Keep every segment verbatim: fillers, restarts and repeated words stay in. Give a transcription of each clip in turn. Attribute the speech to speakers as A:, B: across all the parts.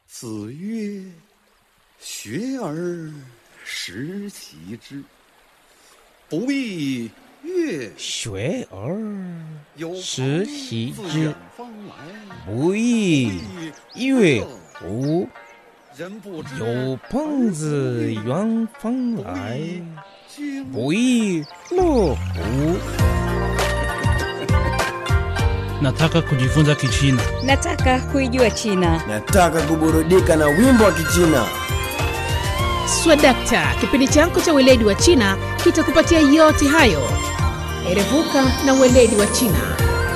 A: 子曰：学而时习之，不亦乐
B: 学而
A: 有
B: 时
A: 朋
B: 习
A: 自
B: 之
A: 远方来，
B: 不亦乐乎？
A: 人不知
B: 有朋自远方来，
A: 君
B: 不亦乐乎？
C: Nataka kujifunza Kichina.
D: Nataka kuijua China.
E: Nataka kuburudika na wimbo wa Kichina.
F: Swadakta, kipindi chako cha weledi wa China kitakupatia yote hayo. Erevuka na weledi wa China.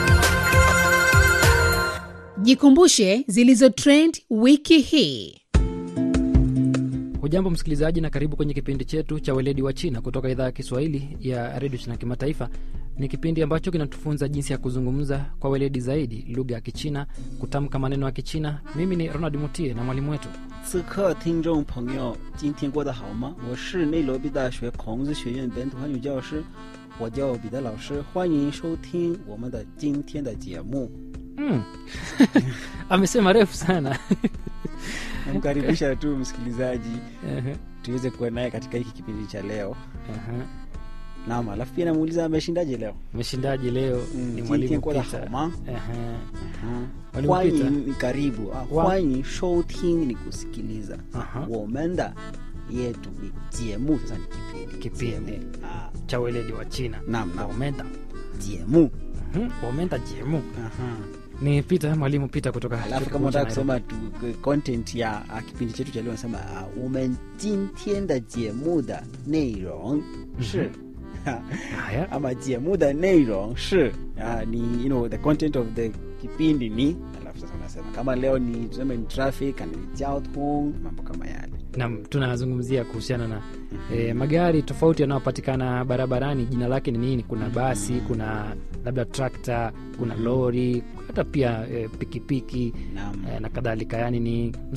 F: Jikumbushe zilizo trend wiki hii.
G: Hujambo msikilizaji na karibu kwenye kipindi chetu cha weledi wa China kutoka idhaa ya Kiswahili ya Radio China Kimataifa. Ni kipindi ambacho kinatufunza jinsi ya kuzungumza kwa weledi zaidi lugha ya Kichina, kutamka maneno ya Kichina. Mimi ni Ronald Mutie na mwalimu wetu.
H: 此刻听众朋友今天过得好吗？我是内罗毕大学孔子学院本土汉语教师，我叫彼得老师，欢迎收听我们的今天的节目。
G: Mm. Amesema refu sana.
H: Namkaribisha tu msikilizaji tuweze kuwa naye katika hiki kipindi cha leo.
G: Aha.
H: Naam, alafu pia namuuliza ameshindaje leo?
G: Ameshindaje leo?
H: Mm,
G: Ni mwalimu Peter.
H: Aha.
G: Aha.
H: Mwalimu ni karibu. Hwanyi shouting ni kusikiliza.
G: Aha.
H: Womenda yetu ni jiemu, sasa ni kipindi.
G: Kipindi
H: Ah,
G: cha weledi wa China.
H: Naam, naam.
G: Womenda.
H: jiemu.
G: Mhm. Womenda jiemu.
H: Aha.
G: Ni Peter, mwalimu Peter kutoka.
H: Alafu kama unataka kusoma tu content ya uh, kipindi chetu cha leo nasema uh, 我们今天的节目的内容是
G: Haya.
H: ama 节目的内容是 uh, ni you know the content of the kipindi ni, alafu sasa unasema kama leo ni tuseme ni traffic na ni 交通 mambo kama yale.
G: Na tunazungumzia kuhusiana na eh, magari tofauti yanayopatikana barabarani, jina lake ni nini? Kuna basi, kuna labda tractor, kuna lori, hata pia eh, pikipiki
H: Naam.
G: eh, na kadhalika. Yani ni